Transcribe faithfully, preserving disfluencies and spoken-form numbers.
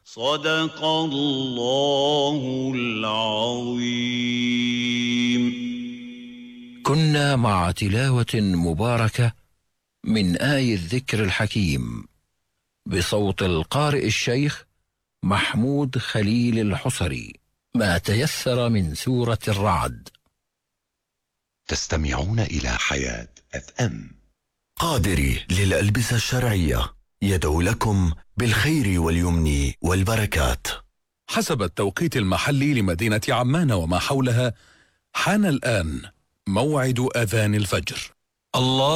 صدق الله العظيم. كنا مع تلاوة مباركة من آي الذكر الحكيم بصوت القارئ الشيخ محمود خليل الحصري، ما تيسر من سورة الرعد. تستمعون إلى حياة أف أم. قادري للألبسة الشرعية يدعو لكم بالخير واليمن والبركات. حسب التوقيت المحلي لمدينة عمان وما حولها، حان الآن موعد أذان الفجر. الله